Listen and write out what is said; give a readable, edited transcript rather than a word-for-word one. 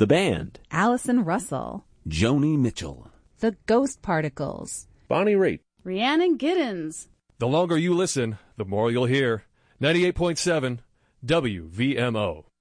The Band, Allison Russell, Joni Mitchell, The Ghost Particles, Bonnie Raitt, Rhiannon Giddens. The longer you listen, the more you'll hear. 98.7 WVMO.